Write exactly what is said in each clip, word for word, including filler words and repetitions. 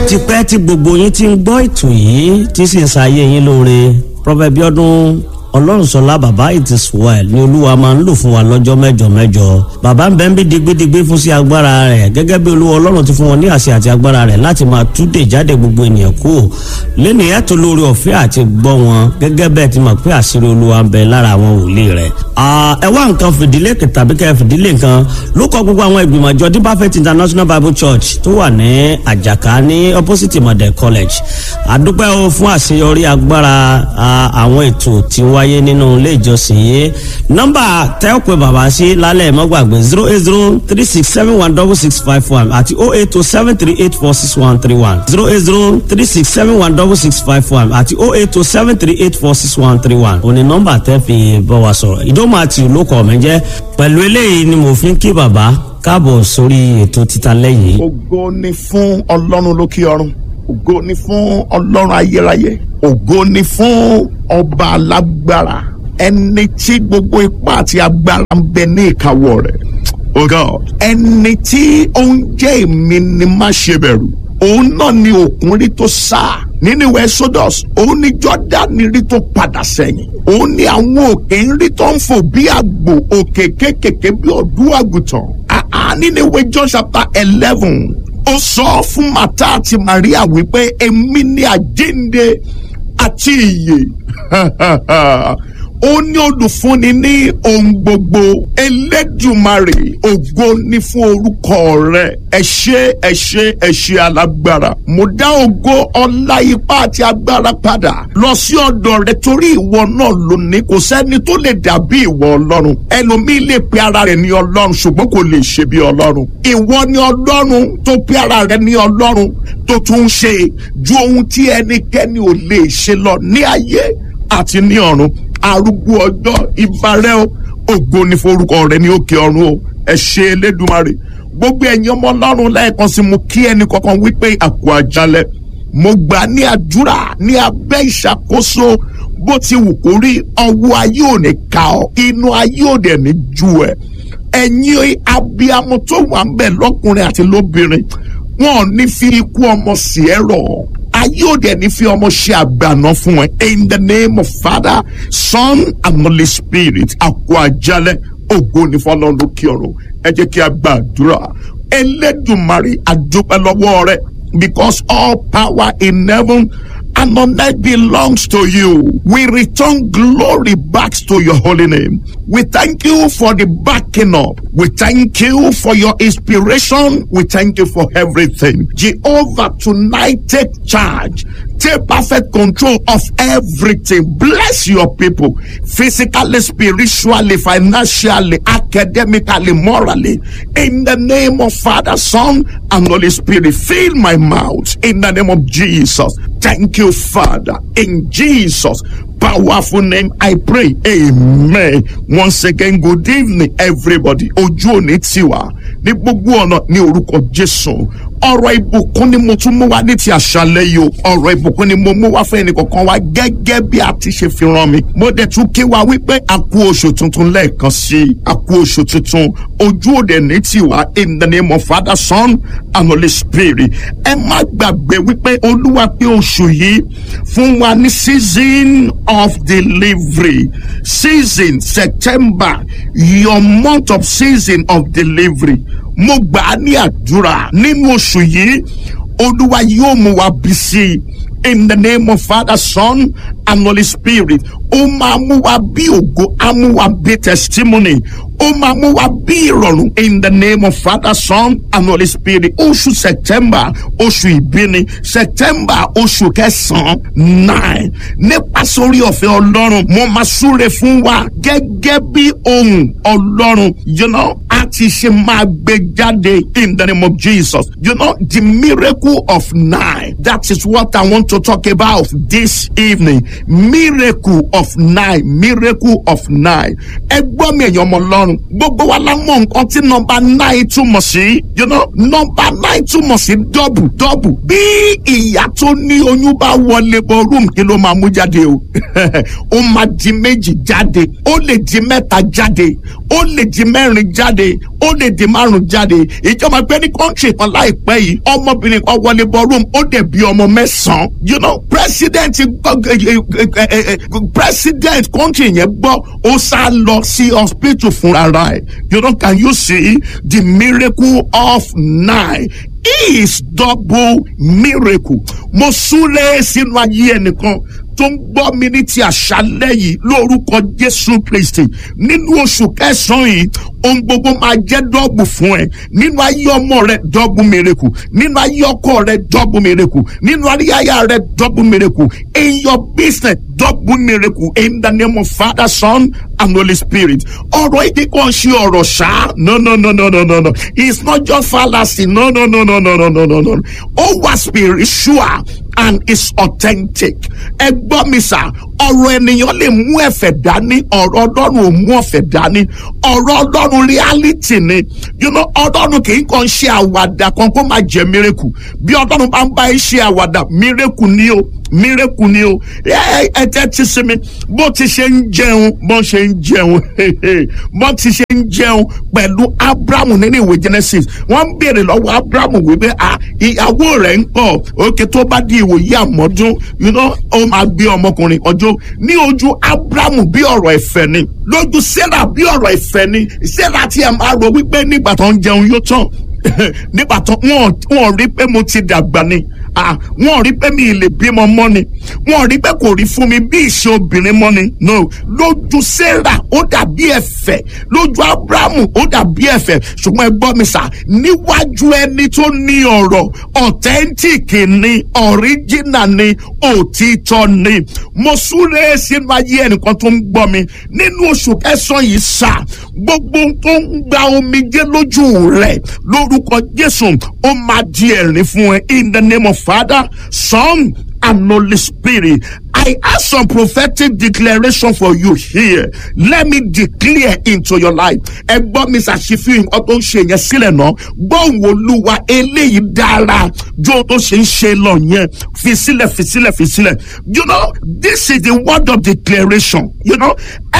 tipẹ́ tí gbogbo yín ti ń gbọ́ ètò yìí tí sì ń ṣayé yín lóore Prophet Bíọ́dún Ọlọ́runṣọlá bàbá it is well ni Olúwa máa ń lò fún wa lọ́jọ́ mẹ́jọ mẹ́jọ bàbá ń bẹ ń bí digbidigbi fún sí agbára rẹ̀ gẹ́gẹ́ bí Olúwa Ọlọ́run ti fún wọn ní àṣẹ àti agbára rẹ̀ láti máa túdè jáde gbogbo ènìyàn kú lẹ́nu ẹ̀tọ́ lórí ọ̀fẹ́ àti gbọ́ wọn gẹ́gẹ́ bẹ́ẹ̀ ti mọ̀ pé àṣírí Olúwa ń bẹ lára àwọn wòlíì rẹ̀. ẹ wá nǹkan fìdílé tàbí kẹ́ fìdílé nǹkan ló kọ gbogbo àwọn ìgbìmọ̀ àjọ Deeper Faith International Bible Church tó wà ní Àjàká ní opposite Model College àdúpẹ́ o fún àṣeyọrí agbára àwọn ètò tí wáyé nínú ilé ìjọsìn yìí nọ́mbà tẹ́ ò pé bàbá sí lálẹ́ mọ́gbàgbé zero eight zero three six seven one double six five one àti oh eight oh seven three eight four six one three one zero eight zero three six seven one double six five one àti oh eight oh seven three eight four six one three one òní nọ́mbà tẹ́ fi bọ́ wa sọ̀rọ̀ ìdómọ̀ àti olókọ̀ mi jẹ́ pẹ̀lú eléyìí ni mo fi ń kí bàbá káàbọ̀ sórí ètò títa lẹ́yìn. ògo ni fún Ọlọ́run lókè ọ̀run ògo ni fún Ọlọ́run ayérayé ògo ni fún ọba alágbára ẹni tí gbogbo ipá àti agbára ń bẹ ní ìkáwọ́ rẹ̀ oh God ẹni tí ó ń jẹ́ èmi ni má ṣe bẹ̀rù òun náà ni òkun rí tó sá nínú ìwé Exodus òun ni Jọ́dánì rí tó padà sẹ́yìn òun ni àwọn òkè ń rí tó ń fò bí àgbò òkè kékèké bí ọ̀dọ́ àgùntàn àá nínú ìwé John chapter eleven ó sọ fún Màtá àti Màríà wípé èmi ni àjíǹde àti ìyè ó ní olùfúnni ní ohun gbogbo Elédùmarè ògo ní fún orúkọ rẹ̀ ẹ ṣé ẹ ṣé ẹ ṣé alágbára mo dá ògo ọlá ipá àti agbára padà lọ sí ọ̀dọ̀ rẹ̀ torí ìwọ náà lónìí kò sẹ́ni tó lè dàbí ìwọ Ọlọ́run ẹlòmíì lè pe ara rẹ̀ ní Ọlọ́run ṣùgbọ́n kò lè ṣe bí Ọlọ́run ìwọ ni Ọlọ́run tó pe ara rẹ̀ ní Ọlọ́run tó tún ṣe ju ohun tí ẹnikẹ́ni ò lè ṣe lọ ní ayé àti ní ọ̀run arúgbó ọjọ́ ìbárẹ́ o ògo ní forúkọ rẹ̀ ní òkè ọ̀run o ẹ ṣé Elédùmarè gbogbo ẹ̀yin ọmọ Ọlọ́run lẹ́ẹ̀kan sí mo kí ẹnì kankan wípé àkó àjálẹ̀ mo gbà ní àdúrà ní abẹ́ ìṣàkóso bó ti wù kó rí ọwọ́ ayé ò ní ká ọ inú ayé ò dẹ̀ ní ju ẹ ẹ̀yin abiyamọ tó wà ń bẹ̀ lọ́kùnrin àti lóbìnrin wọn ò ní fi ikú ọmọ sí ẹ rọ̀ ayé òde ní fi ọmọ ṣe àgbàna fún ẹ in the name of Father, Son and Holy Spirit àkó àjálẹ̀ ògo ní fọ́lọ́run lókè ọ̀run ẹ jẹ́ kí a gbàdúrà Elédùmarè àdúpẹ́ lọ́wọ́ rẹ because all power in heaven and on earth belongs to you. We return glory back to your holy name. We thank you for the backing up. We thank you for your inspiration. We thank you for everything. Jehovah, tonight take charge. Take perfect control of everything. Bless your people physically, spiritually, financially, academically, morally. In the name of Father, Son, and Holy Spirit, fill my mouth in the name of Jesus. Thank you, Father. In Jesus' powerful name, I pray. Amen. Once again, good evening, everybody. Ojú òní tiwa ní gbogbo ọ̀nà ní orúkọ Jésù. Ọ̀rọ̀ ìbùkún ni mo tún mú wá ní ti àṣálẹ́ yìí o. Ọ̀rọ̀ ìbùkún ni mo mú wá fún ẹnì kọ̀ọ̀kan wa gẹ́gẹ́ bí a ti ṣe fi rán mi. Mo dẹ̀ tún kí wa wípé a kú oṣù tuntun lẹ́ẹ̀kan sí i. A kú oṣù tuntun. Ojú òde ní tiwa in the name of Father, Son, and Holy Spirit. Ẹ má gbàgbé wípé Olúwa pé oṣù yìí fún wa ní season of delivery. Season September, your month of season of delivery. Mo gbà á ní àdúrà nínú oṣù yìí Olúwa yóò mú wa bí sí in the name of Father, Son, and Holy Spirit. Ó máa mú wa bí ògo, á mú wa bí testimony. Ó máa mú wa bí ìrọ̀rùn in the name of Father, Son, and Holy Spirit. Oṣù September, oṣù ìbíni. September, oṣù kẹsàn-án, nine. Nípa sórí ọ̀fẹ́ Ọlọ́run, mo máa súre fún wa gẹ́gẹ́ bí ohùn Ọlọ́run. You know, a ti ṣe máa gbé jáde in the name of Jesus. You know, the miracle of nine. That is what I want to talk about this evening. Miracle of nine. Miracle of nine. Ẹgbọ́n mi èèyàn ọmọ Ọlọ́run. Gbogbo wa la mọ̀ nǹkan tí nọ́mbà nine túmọ̀ sí. You know, nọ́mbà nine túmọ̀ sí double double. Bí ìyá tó ní oyún bá wọlé bọ room kí ló máa mú jáde o? Ó máa di méjì jáde. Ó lè di mẹ́ta jáde. Ó lè di mẹ́rin jáde. Ó lè di márùn jáde. Ìjọba pé ní kọ́ńtì kan láìpẹ́ yìí ọmọbìnrin kan wọlé bọ room ó dẹ̀ bí ọmọ mẹ́sàn-án. You know, president president kọ́ńtì yẹn gbọ́ ó sá lọ sí hospital fúnra rẹ̀. You know, can you see the miracle of nine? Is double miracle. Mo súré sínú ayé ẹnìkan tó ń gbọ́ mi ní ti àṣálẹ́ yìí lórúkọ Jésù Kristi. Nínú oṣù kẹsàn-án yìí ohun gbogbo máa jẹ́ dọ́ọ̀bù fún ẹ. Nínú ayé ọmọ rẹ double miracle. Nínú ayé ọkọ rẹ double miracle. Nínú ayé aya rẹ double miracle. In your business double miracle. In the name of Father, Son and Holy Spirit. Ọ̀rọ̀ èdè kan ṣe ọ̀rọ̀ ṣá. No no no no no no no. It's not just fallacy. No no no no no no no no no. Ó wà spiritual and it's authentic. Ẹ gbọ́ mi sà, ọ̀rọ̀ ènìyàn lè mú ẹ̀fẹ̀ dání, ọ̀rọ̀ Ọlọ́run ò mú ọ̀fẹ̀ dání. Ọ̀rọ̀ Ọlọ́run reality ni. You know, Ọlọ́run kì í kàn ṣe àwàdà kan kó máa jẹ miracle. Bí Ọlọ́run bá ń bá ẹ ṣe àwàdà, miracle ni o. Miracle ni o. Ẹ ẹ tẹ́ ti sinmi bó ti ṣe ń jẹun bó ṣe ń jẹun bó ti ṣe ń jẹun pẹ̀lú Abrahamu nínú ìwé Genesis. Wọ́n ń béèrè lọ́wọ́ Abrahamu wípé à ìyàwó rẹ̀ ń kọ́ òkè tó bá di ìwòye àmọ́dún, you know, ó máa gbé ọmọkùnrin ọjọ́. Ní ojú Abrahamu bí ọ̀rọ̀ ìfẹ́ ni, lójú Sarah bí ọ̀rọ̀ ìfẹ́ ni. Sarah tí ẹ máa rò wípé nígbà tó ń jẹun yóò tán nígbà tó wọn wọn rí pé mo ti dàgbà ni, ah wọn rí pé mi ì lè bímọ mọ́ ni, wọn rí pé kò rí fún mi bí ìṣe obìnrin mọ́ ni. No, lójú Sarah ó dàbí ẹ̀fẹ̀, lójú Abrahamu ó dàbí ẹ̀fẹ̀. Ṣùgbọ́n ẹ gbọ́ mi sà, níwájú ẹni tó ní ọ̀rọ̀ authentic ni, original ni, òtítọ́ ni. Mo súré sínú ayé ẹnìkan tó ń gbọ́ mi nínú oṣù kẹsàn-án yìí sà. Gbogbo tó ń gba omijé lójú rẹ̀ lórúkọ Jésù ó máa di ẹ̀rín fún ẹ. In the name of Father, Son and Holy Spirit. I have some prophetic declaration for you here. Let me declare into your life. Ẹ gbọ́ mi ṣàṣìfihàn nǹkan tó ń ṣe yẹn sílẹ̀ náà. Gbọ́n Olúwa eléyìí dára jó tó ṣe ń ṣe lọ yẹn. Fi sílẹ̀ fi sílẹ̀ fi sílẹ̀. You know, this is the word of declaration. You know,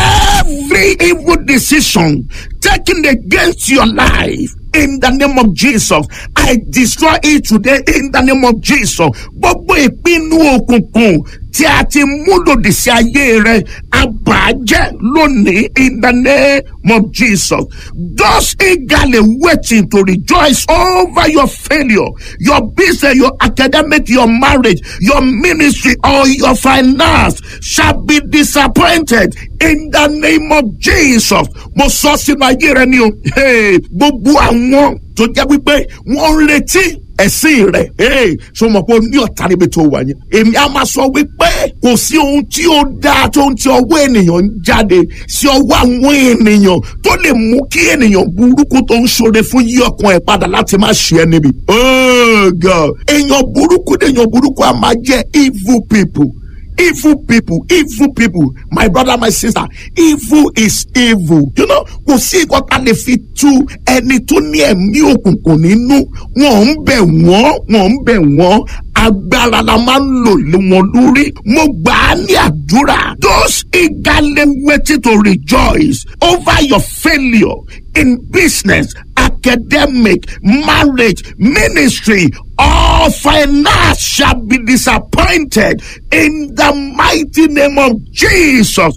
every evil decision taken against your life, in the name of Jesus, I destroy it today in the name of Jesus. Gbogbo ìpinnu òkùnkùn tí a ti mú lòdì sí ayé rẹ àbàjẹ́ lónìí in the name of Jesus. Those eagerly waiting to rejoice over your failure, your business, your academic, your marriage, your ministry, or your finance shall be disappointed in the name of Jesus. Mo sọ sínú ayé rẹ ni o. Gbogbo àwọn tó jẹ́ wípé wọ́n ń retí ẹ̀sìn rẹ̀, ee ṣo mọ̀ pé o ní ọ̀tá níbi tó wà yẹn. Èmi á máa sọ wípé kò sí ohun tí ó dáa tó ń ti ọwọ́ ènìyàn ń jáde sí ọwọ́ àwọn ènìyàn tó lè mú kí ènìyàn burúkú tó ń ṣoore fún yí ọkàn ẹ̀ padà láti má ṣe ẹ́ níbi. Oh God, èèyàn burúkú èèyàn burúkú á máa jẹ́ evil people. Evil people, evil people, my brother, my sister, evil is evil. You know, kò sí nǹkan tá lè fi tú ẹni tó ní ẹ̀mí òkùnkùn nínú. Wọ́n ń bẹ̀ wọ́n, wọ́n ń bẹ̀ wọ́n. Agbára la máa ń lò lé wọn lórí. Mo gbà á ní àdúrà. Those eagerly waiting to rejoice over your failure in business, academic, marriage, ministry, all finance shall be disappointed in the mighty name of Jesus.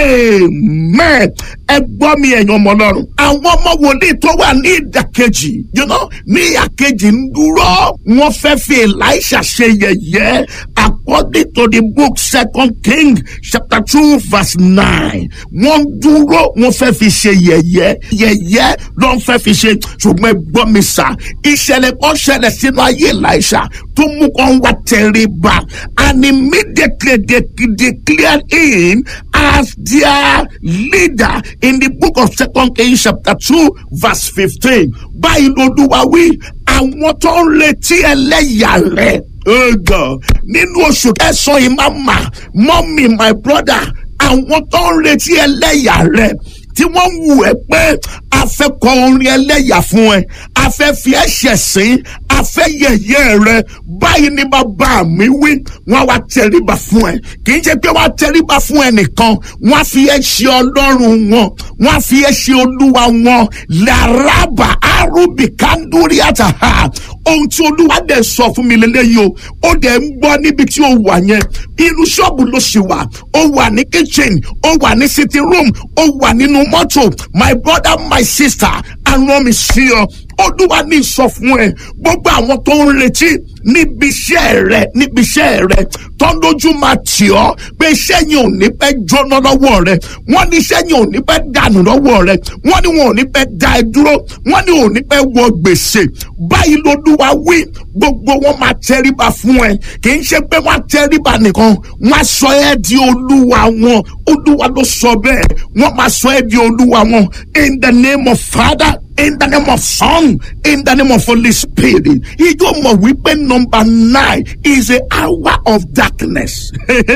Amen. Ẹ gbọ́ mi ẹ̀yin ọmọ Ọlọ́run. Àwọn ọmọ wòlíì tó wà ní ìdàkejì, you know, ní ìdàkejì ń dúró. Wọ́n fẹ́ fi Elisha ṣe yẹ̀yẹ́. According to the book Second King chapter two verse nine. Wọ́n dúró, wọ́n fẹ́ fi ṣe yẹ̀yẹ́. Yẹ̀yẹ́ ló ń fẹ́ fi ṣe. Ṣùgbọ́n ẹ gbọ́ mi sà. Ìṣẹ̀lẹ̀ kan ṣẹlẹ̀ sínú ayé Elisha tó mú kan wá tẹríba, and immediately they declared him as their leader in the book of Second Kings chapter two verse fifteen. Báyìí l'Olúwa wí, àwọn tó ń retí ẹlẹ́yà rẹ̀ ẹ̀gàn nínú oṣù kẹsàn-án yìí, mama, mommy, my brother, àwọn tó ń retí ẹlẹ́yà rẹ̀ tí wọ́n wù ẹ́ pé a fẹ́ kọ orin ẹlẹ́yà fún ẹ, a fẹ́ fi ẹ́ ṣẹ̀sín, a fẹ́ yẹ̀yẹ́ rẹ, báyìí ni bàbá mi wí, wọ́n wá tẹríba fún ẹ. Kì í ṣe pé wọ́n á tẹríba fún ẹ nìkan, wọ́n á fi ẹ́ ṣe ọlọ́run wọn, wọ́n á fi ẹ́ ṣe olúwa wọn. Làrábà arúbì kándúrí àtàhà. Ohun tí olúwa dẹ̀ sọ fún mi lélẹ́yìí o, ó dẹ̀ ń gbọ́ níbi tí ó wà yẹn. Inú ṣọ́ọ̀bù ló ṣì wà, ó wà ní kitchen, ó wà ní sitting room, ó wà nínú mọ́tò. My brother, my sister, àrùn mi sí ọ. Olúwa ní sọ fún ẹ, gbogbo àwọn tó ń retí níbi iṣẹ́ rẹ, níbi iṣẹ́ rẹ, tó ń lójú máa tì ọ́ pé iṣẹ́ yẹn ò ní pẹ́ jóná lọ́wọ́ rẹ, wọ́n ní iṣẹ́ yẹn ò ní pẹ́ dànù lọ́wọ́ rẹ, wọ́n ní wọn ò ní pẹ́ dá ẹ dúró, wọ́n ní ò ní pẹ́ wọ gbèsè. Báyìí l'Olúwa wí, gbogbo wọn máa tẹríba fún ẹ. Kì í ṣe pé wọ́n á tẹríba nìkan, wọ́n á sọ ẹ́ di olúwa wọn. Olúwa ló sọ bẹ́ẹ̀, wọ́n máa sọ ẹ́ di olúwa wọn. In the name of Father, in the name of Son, in the name of Holy Spirit. Ìjọ mọ̀ wípé number nine is a hour of darkness.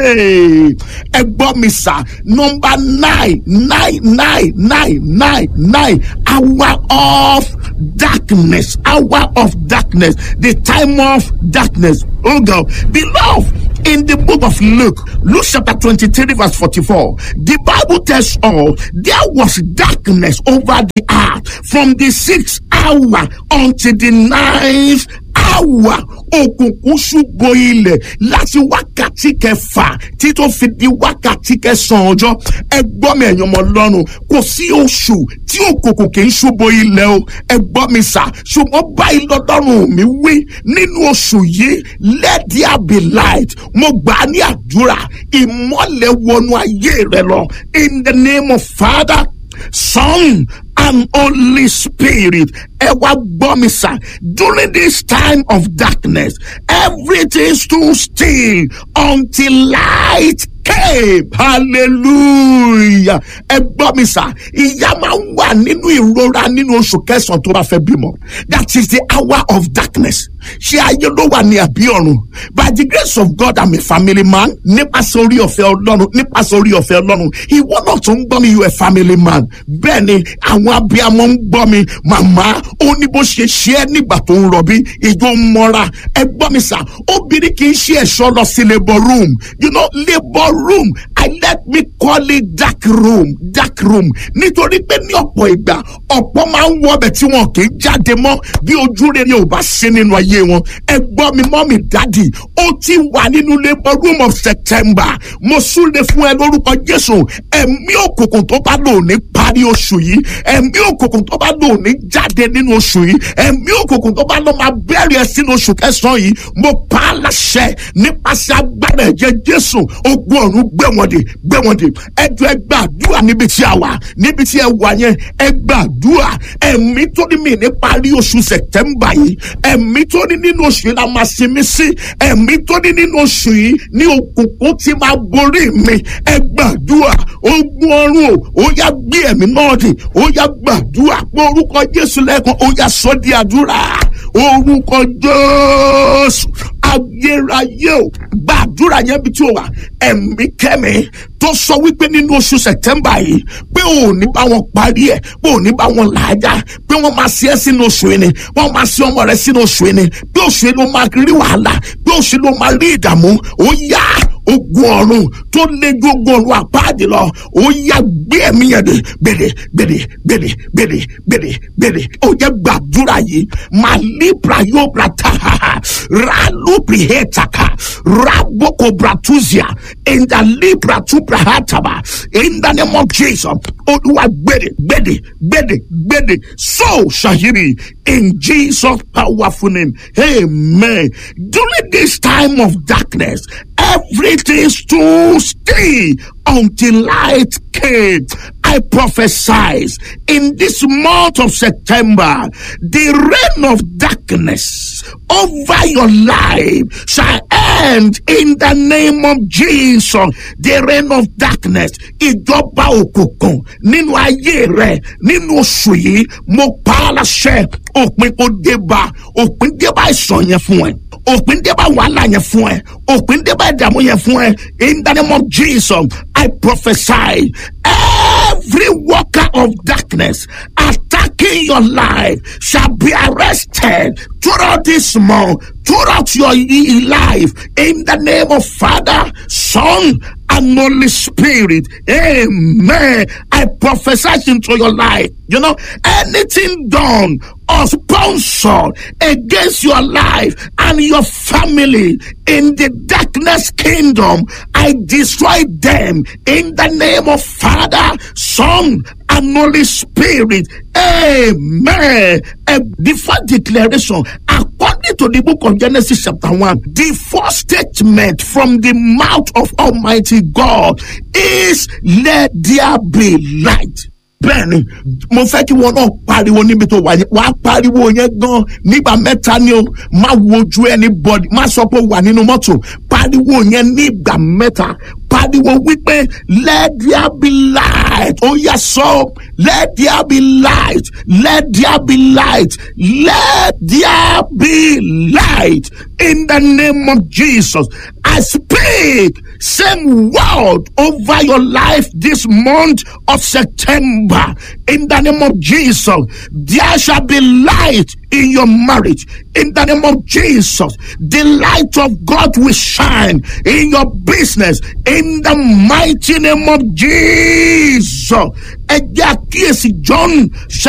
Ẹ gbọ́ mi sà, number nine, nine, nine, nine, nine, nine, hour of darkness, hour of darkness, the time of darkness. Oh God, beloved, in the book of Luke, Luke chapter twenty-three verse forty-four, the Bible tells us there was darkness over the earth from the sixth hour until the ninth hour. Òkùnkùn ṣùgbọ́ ilẹ̀ láti wákàtí kẹfà tí tó fi di wákàtí kẹsàn-án ọjọ́. Ẹ gbọ́ mi ẹ̀yin ọmọ Ọlọ́run, kò sí oṣù tí òkùnkùn kì í ṣùgbọ́ ilẹ̀ o. Ẹ gbọ́ mi sà, ṣùgbọ́n báyìí l'Ọlọ́run mi wí nínú oṣù yìí, let there be light. Mo gbà á ní àdúrà, ìmọ́lẹ̀ wọnú ayé rẹ lọ. In the name of Father, Son, and Holy Spirit. Ẹ wá gbọ́ mi sà, during this time of darkness, everything stood still until light came. Hallelujah. Ẹ gbọ́ mi sà, ìyà máa ń wà nínú ìrora nínú oṣù kẹsàn-án tó bá fẹ́ bímọ. That is the hour of darkness. Ṣé ayé ló wà ní àbí ọ̀run? By the grace of God, I'm a family man. Nípasẹ̀ orí ọ̀fẹ́ Ọlọ́run, nípasẹ̀ orí ọ̀fẹ́ Ọlọ́run, ìwọ náà tó ń gbọ́ mi, you a family man. Bẹ́ẹ̀ni, àwọn abiyamọ ń gbọ́ mi, màmá, ó ní bó ṣe ṣe é nígbà tó ń rọbí, ìjọ mọ́ra. Ẹ gbọ́ mi sà, obìnrin kì í ṣe ẹ̀ṣọ́ lọ sí labour room. You know, labour room, I let me call it dark room, dark room. Nítorí pé ní ọ̀pọ̀ ìgbà, ọ̀pọ̀ máa ń wọbẹ̀ tí wọn kì í jáde mọ́ bí ojú rere ò bá ṣe nínú ayé wọn. Ẹ gbọ́ mi, mọ́mì, dádì, ó ti wà nínú labour room of September. Mo súre fún ẹ lórúkọ Jésù. Ẹ̀mí òkùnkùn tó bá lò ní parí oṣù yìí, ẹ̀mí òkùnkùn tó bá lò ní jáde nínú oṣù yìí, ẹ̀mí òkùnkùn tó bá lọ máa bẹ̀rẹ̀ sínú oṣù kẹsàn-án yìí, mo pa á láṣẹ nípasẹ̀ agbára ẹ̀jẹ̀ Jésù. Ogun ọ̀run gbé wọn dè, gbé wọn dè. Ẹ jọ̀ọ́ ẹ gbàdúrà níbi tí a wà, níbi tí ẹ wà yẹn, ẹ gbàdúrà. Ẹ̀mí tó ní mi ní parí oṣù September yìí, ẹ̀mí tó ní nínú oṣù yìí la máa sinmi sí, ẹ̀mí tó ní nínú oṣù yìí ní òkùnkùn ti máa borí mi. Ẹ gbàdúrà. Ogun ọ̀run o, ó yá gbé ẹ̀mí náà dè, ó yá gbàdúrà pé orúkọ Jésù lẹ́ẹ̀kan, ó yá sọ di àdúrà. Orúkọ Jésù ayérayé o, gbàdúrà yẹn bí tí o wà. Ẹ̀mí kẹ́mi tó sọ wípé nínú oṣù September yìí pé ò ní bá wọn parí ẹ̀, pé ò ní bá wọn làájá, pé wọ́n máa ṣe é sínú oṣù yìí ni, wọ́n máa ṣe ọmọ rẹ̀ sínú oṣù yìí ni, pé oṣù yìí ló máa rí wàhálà, pé oṣù yìí ló máa rí ìdààmú. Ó yá ogun ọ̀run tó lé ju ogun ọ̀run àpáàdé lọ, ó yá gbé ẹ̀mí yẹn dè, gbèdè gbèdè gbèdè gbèdè gbèdè gbèdè. Ó jẹ́ gbàdúrà yìí, màá libra yóò bra ta ra lubri hetaka ra boko bratuzia in the libra tu brahataba in the name of Jesus. Olúwa gbèdè gbèdè gbèdè gbèdè. So shall he be in Jesus' powerful name. Amen. During this time of darkness, everything stood still until light came. I prophesy in this month of September, the reign of darkness over your life shall end in the name of Jesus. The reign of darkness, ìjọba òkùnkùn nínú ayé rẹ, nínú oṣù yìí, mo pa á láṣẹ, òpin kó dé bá, òpin dé bá ìṣàn yẹn fún ẹ, òpin dé bá wàhálà yẹn fún ẹ, òpin dé bá ìdààmú yẹn fún ẹ. In the name of Jesus, I prophesy, every worker of darkness attacking your life shall be arrested throughout this month, throughout your life. In the name of Father, Son, and Holy Spirit. Amen. I prophesy into your life. You know, anything done or sponsored against your life and your family in the darkness kingdom, I destroy them in the name of Father, Son, and Holy Spirit. Amen. A different declaration according to the book of Genesis chapter one. The first statement from the mouth of Almighty God is, let there be light. Bẹ́ẹ̀ni, mo fẹ́ kí wọn náà pariwo níbi tó wà yẹn, wàá pariwo yẹn gan nígbà mẹ́ta ni o, má wojú anybody, má sọ pé wà nínú mọ́tò, pariwo yẹn nígbà mẹ́ta, pariwo wípé let there be light. Oh yes, so let there be light, let there be light, let there be light in the name of Jesus. I speak same word over your life this month of September. In the name of Jesus, there shall be light in your marriage. In the name of Jesus, the light of God will shine in your business. In the mighty name of Jesus. John